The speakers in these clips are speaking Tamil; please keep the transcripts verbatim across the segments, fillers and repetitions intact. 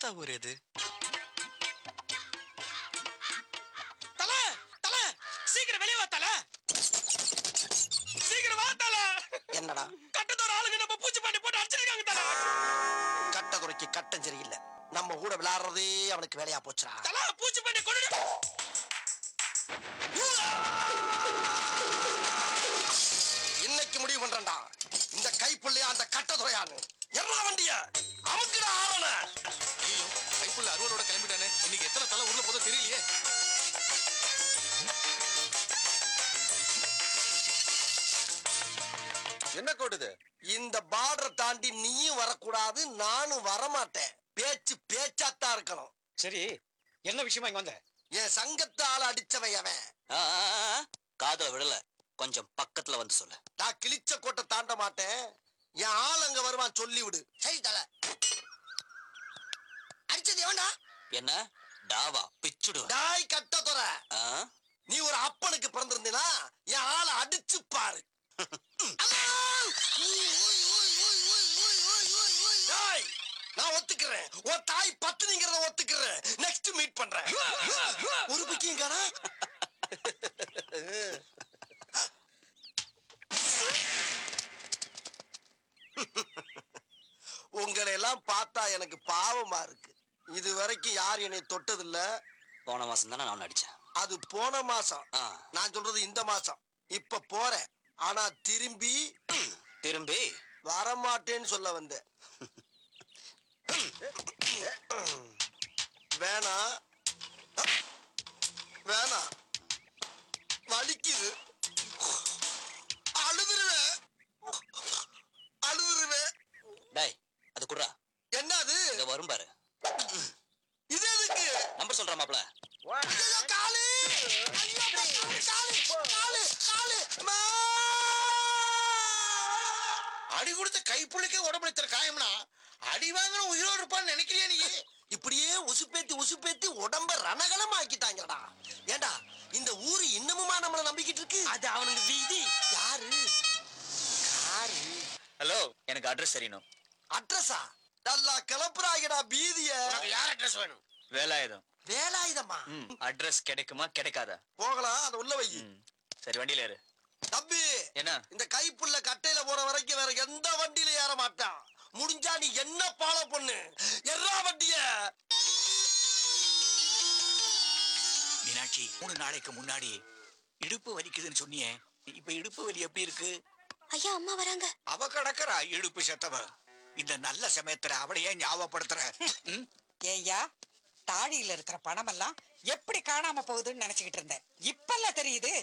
தாத்தா ஊர் எது? தல தல சீக்கிரம் வெளியே வா தல. சீக்கிரம் வா தல. என்னடா கட்டத்தோட ஆளுங்க நம்ம பூச்சி பண்ணி போட்டு அடிச்சிருக்காங்க தல. கட்ட குறைக்கு கட்டம் சரியில்லை. நம்ம கூட விளையாடுறதே அவனுக்கு வேலையா போச்சுடா. தல பூச்சி பண்ணி கொண்டு இன்னைக்கு முடிவு பண்றேன்டா. இந்த கைப்புள்ளையா அந்த கட்ட துறையான்னு எல்லா வண்டிய அமுக்குடா ஆவன. ஐயோ கைப்புள்ள அருவலோட கிளம்பிட்டானே. இன்னைக்கு எத்தனை தலை உள்ள போதோ தெரியலையே. என்ன கோடுது? இந்த பார்டரை தாண்டி நீயும் வரக்கூடாது, நானும் வரமாட்டேன். பேச்சு பேச்சாத்தான் இருக்கணும். சரி என்ன விஷயமா இங்க வந்த? என் சங்கத்தால அடிச்சவன் அவன். காதல விடல, கொஞ்சம் பக்கத்துல வந்து சொல்லு. நான் கிழிச்ச கோட்டை தாண்ட மாட்டேன். என் ஆள் அங்க வருவான், சொல்லி விடு. சரி தல. அடிச்சது எவன்டா? என்ன டாவா பிச்சுடு. டாய் கட்ட துறை, நீ ஒரு அப்பனுக்கு பிறந்திருந்தீனா என் ஆளை அடிச்சு பாரு. நான் ஒத்துக்கிறேன், உன் தாய் பத்துனிங்கிறத ஒத்துக்கிறேன். நெக்ஸ்ட் மீட் பண்றேன். ஒரு பிக்கியங்காரா உங்களை எல்லாம் பார்த்தா எனக்கு பாவமா இருக்கு. இது வரைக்கும் யார் என்னை தொட்டதில்ல. போன மாசம் தானே நான் அடிச்சேன். அது போன மாசம். நான் சொல்றது இந்த மாசம். இப்ப போறேன், ஆனா திரும்பி திரும்பி வரமாட்டேன்னு சொல்ல வந்தேன். வேணா வேணா, வலிக்குது. அழுதுருவேன் அழுதுருவேன். டேய் அது குடுறா. என்ன அது? இங்க வரும் பாரு. இது எதுக்கு? நம்பர் சொல்ற மாப்ள. காலு காலு காலு அடி கொடுத்த கைப்புள்ளிக்கே உடம்புல இத்தனை காயம்னா அடி வாங்கின உயிரோடு இருப்பான்னு நினைக்கிறியா நீ? இப்படியே உசுப்பேத்தி உசுப்பேத்தி உடம்ப ரணகலம் ஆக்கிட்டாங்கடா. ஏண்டா இந்த ஊரு இன்னமுமா நம்மள நம்பிக்கிட்டு இருக்கு? அது அவனுக்கு வீதி. யாரு யாரு? ஹலோ, எனக்கு அட்ரஸ் தெரியணும். அட்ரஸா? நல்லா கிளப்புறாங்கடா பீதிய. யார் அட்ரஸ் வேணும்? வேலாயுதம். வேலாயுதமா? அட்ரஸ் கிடைக்குமா கிடைக்காதா? போகலாம், அதை உள்ள வை. சரி வண்டியில ஏறு. தம்பி, என்ன இந்த கைப்புள்ள கட்டையில போற வரைக்கும் வேற எந்த வண்டியில ஏற மாட்டான். முடிஞ்சா நீ என்ன ஃபாலோ பண்ணு. எல்லா வண்டிய. மீனாட்சி, மூணு நாளைக்கு முன்னாடி இடுப்பு வலிக்குதுன்னு சொன்னியே, இப்ப இடுப்பு வலி எப்படி இருக்கு? ஐயா அம்மா வராங்க. அவ கடக்கறா இடுப்பு செத்தவ. இந்த நல்ல சமயத்துல அவளையே ஞாபகப்படுத்துற. ஏய்யா, தாடியில இருக்கிற பணம் எல்லாம் எப்படி காணாம போகுதுன்னு நினைச்சுக்கிட்டு இருந்தேன். இப்பெல்லாம் தெரியுது.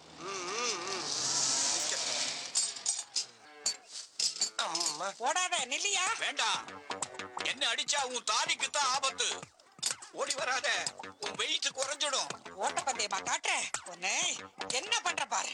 ஓடாத நில்லியா. வேண்டாம், என்ன அடிச்சா உன் தாடிக்கு தான் ஆபத்து. ஓடி வராத, உன் வெயிட் குறைஞ்சிடும். ஓட்டப்பந்தயமா காட்டுறேன் உன்னை. என்ன பண்ற பாரு.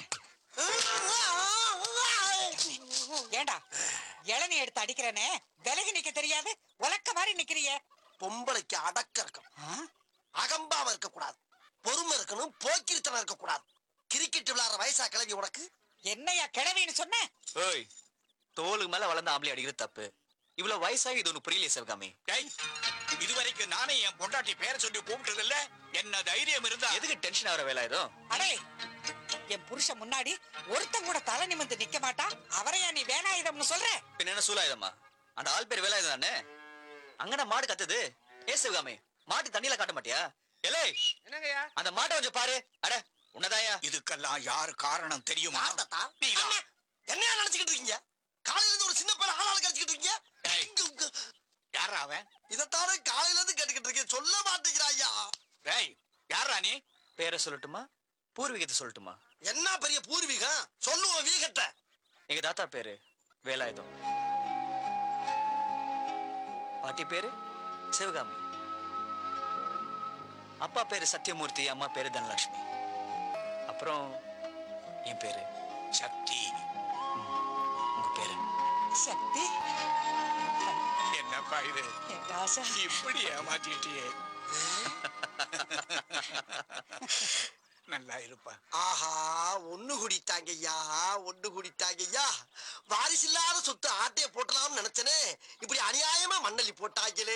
ஏண்டா இளநீ எடுத்து அடிக்கிறேனே, விலகி நிக்க தெரியாது, உலக்க மாதிரி நிக்கிறிய. பொம்பளைக்கு அடக்க இருக்கணும், அகம்பாவ இருக்க கூடாது, பொறுமை இருக்கணும், போக்கிருத்தனம் இருக்க கூடாது. கிரிக்கெட் விளையாடுற வயசா கிளவி உனக்கு? என்னையா கிழவின்னு சொன்ன? ஓய், தோலுக்கு மேல வளர்ந்த ஆம்பளை அடிக்கிறது தப்பு. இவ்வளவு வயசாகி இது ஒண்ணு புரியலையே சிவகாமி. இதுவரைக்கும் நானே என் பொண்டாட்டி பேரை சொல்லி கூப்பிட்டது இல்ல. என்ன தைரியம் இருந்தா எதுக்கு டென்ஷன் ஆகிற வேலாயுதம்? அடே, என் புருஷன் முன்னாடி ஒருத்தன் கூட தலை நிமிர்ந்து நிக்க மாட்டா. அவரையா நீ வேலாயுதம்னு சொல்ற? பின்ன என்ன சூலாயுதமா? அந்த ஆள் பேர் வேலாயுதம் தானே. அங்கன மாடு கத்துது. ஏ சிவகாமி, மாட்டு தண்ணியில காட்ட மாட்டியா? எலே, என்னங்கய்யா? அந்த மாட்டை கொஞ்சம் பாரு. அட உன்னதாயா? இதுக்கெல்லாம் யாரு காரணம் தெரியுமா? என்னையா நினைச்சுக்கிட்டு இருக்கீங்க? காலையில இருந்து ஒரு சின்ன பையன் ஆளாளு கடிச்சுக்கிட்டு இருக்கீங்க. யாரா அவன்? இதத்தானே காலையில இருந்து கேட்டுக்கிட்டு இருக்கேன், சொல்ல மாட்டேங்கிறாயா? டேய், யாரா நீ? பேரை சொல்லட்டுமா, பூர்வீகத்தை சொல்லட்டுமா? என்ன பெரிய பூர்வீகம்? சொல்லுவோம் வீகத்தை. எங்க தாத்தா பேரு வேலாயுதம், பாட்டி பேரு சிவகாமி, அப்பா பேரு சத்தியமூர்த்தி, அம்மா பேரு தனலட்சுமி, அப்புறம் என் பேரு சக்தி. உங்க பேரு? சக்தி. என்னப்பா இது? இப்படி ஏமாத்திட்டியே. நல்லா இருப்பா. ஆஹா, ஒண்ணு குடித்தாங்கய்யா, ஒண்ணு குடித்தாங்கய்யா. வாரிசு இல்லாத சொத்து ஆட்டைய போட்டலாம்னு நினைச்சனே, இப்படி அநியாயமா மண்ணள்ளி போட்டாங்களே.